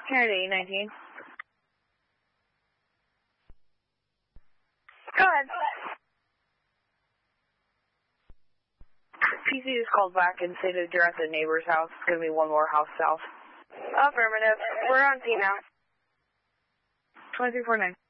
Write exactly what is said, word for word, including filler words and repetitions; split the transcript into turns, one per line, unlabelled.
Kennedy, nineteen.
Go ahead.
P C just called back and stated you're at the neighbor's house. It's going to be one more house south.
Affirmative. We're on P now.
twenty-three forty-nine.